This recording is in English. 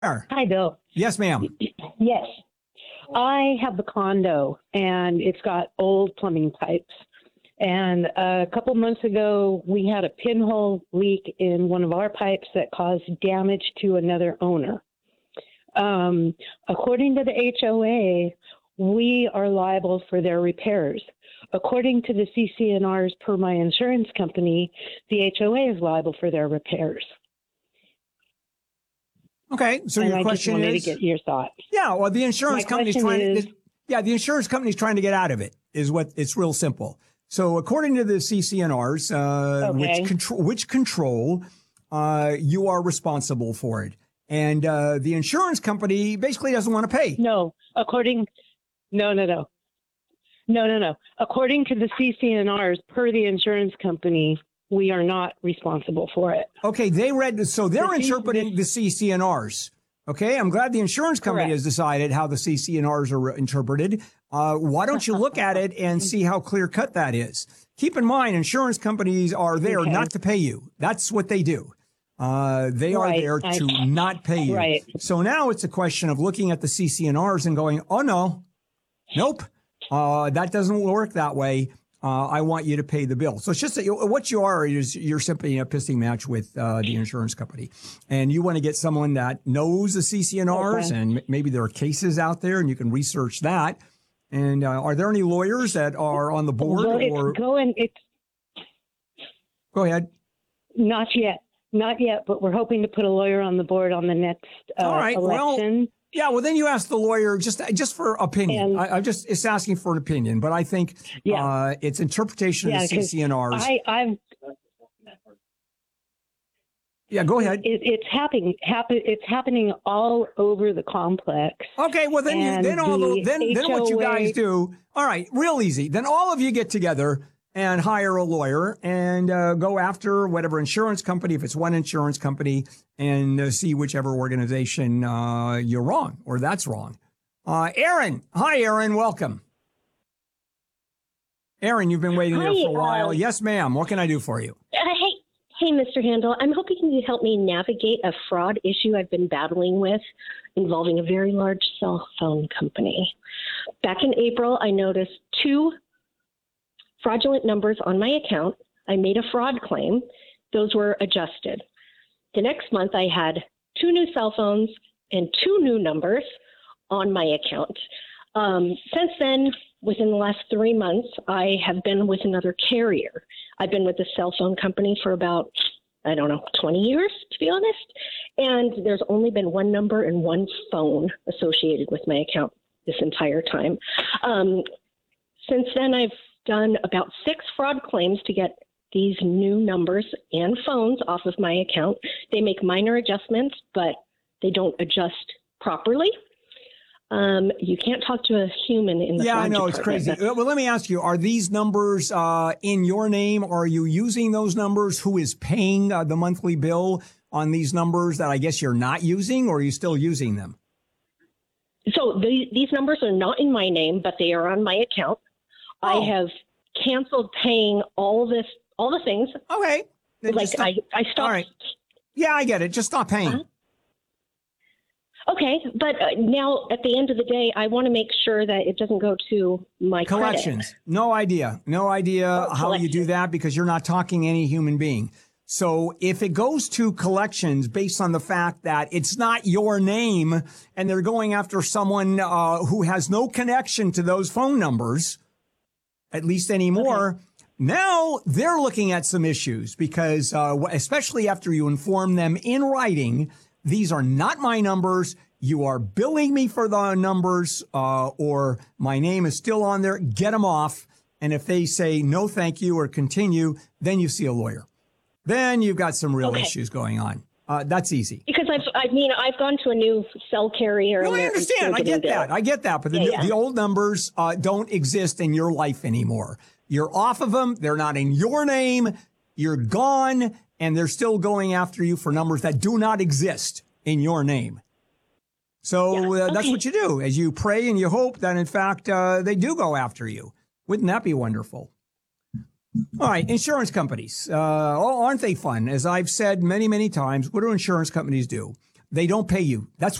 Hi, Bill. Yes, ma'am. Yes. I have the condo and it's got old plumbing pipes. And a couple months ago, we had a pinhole leak in one of our pipes that caused damage to another owner. According to the HOA, we are liable for their repairs. According to the CCNRs per my insurance company, the HOA is liable for their repairs. Okay, so and your I question just wanted is, to get your thoughts. yeah, well, the insurance My company's question is, the insurance company's trying to get out of it. Is what it's real simple. So according to the CCNRs, which control, you are responsible for it, and the insurance company basically doesn't want to pay. No. According to the CCNRs per the insurance company, we are not responsible for it. Okay, they're interpreting the CCNRs. Okay, I'm glad the insurance company Correct. has decided how the CCNRs are interpreted. Why don't you look at it and see how clear cut that is? Keep in mind, insurance companies are there not to pay you. That's what they do. They are there to not pay you. Right. So now it's a question of looking at the CCNRs and going, oh, nope, that doesn't work that way. I want you to pay the bill. So it's just that what you are is you're simply in a pissing match with the insurance company. And you want to get someone that knows the CCNRs, and maybe there are cases out there and you can research that. And are there any lawyers that are on the board? Go ahead. Not yet, but we're hoping to put a lawyer on the board on the next election. Well, then you ask the lawyer just for opinion. I'm just asking for an opinion, but I think it's interpretation of the CCNRs. Go ahead. It's happening all over the complex. Okay, well then what you guys do? All right, real easy. Then all of you get together and hire a lawyer and go after whatever insurance company, if it's one insurance company, and see whichever organization you're wrong or that's wrong. Aaron. Hi, Aaron. Welcome. Aaron, you've been waiting there for a while. Yes, ma'am. What can I do for you? Hey, Mr. Handel. I'm hoping you can help me navigate a fraud issue I've been battling with involving a very large cell phone company. Back in April, I noticed 2 fraudulent numbers on my account. I made a fraud claim. Those were adjusted. The next month, I had 2 new cell phones and 2 new numbers on my account. Since then, within the last 3 months, I have been with another carrier. I've been with the cell phone company for about, 20 years, to be honest. And there's only been 1 number and 1 phone associated with my account this entire time. Since then, I've done about 6 fraud claims to get these new numbers and phones off of my account. They make minor adjustments, but they don't adjust properly. You can't talk to a human in the fraud I know, department. It's crazy. Well, let me ask you, are these numbers in your name? Or are you using those numbers? Who is paying the monthly bill on these numbers that I guess you're not using, or are you still using them? So these numbers are not in my name, but they are on my account. I have canceled paying all the things. Okay. I stopped. All right. Yeah, I get it. Just stop paying. Uh-huh. Okay, but now at the end of the day, I want to make sure that it doesn't go to my collections. Credit. No idea how you do that, because you're not talking to any human being. So if it goes to collections based on the fact that it's not your name and they're going after someone who has no connection to those phone numbers, at least anymore, now they're looking at some issues because especially after you inform them in writing, these are not my numbers. You are billing me for the numbers, or my name is still on there. Get them off. And if they say no, thank you, or continue, then you see a lawyer. Then you've got some real issues going on. That's easy. Because I've gone to a new cell carrier. No, I understand. I get that. But the old numbers don't exist in your life anymore. You're off of them. They're not in your name. You're gone. And they're still going after you for numbers that do not exist in your name. So that's what you do, as you pray and you hope that, in fact, they do go after you. Wouldn't that be wonderful? All right, insurance companies. Aren't they fun? As I've said many, many times, what do insurance companies do? They don't pay you. That's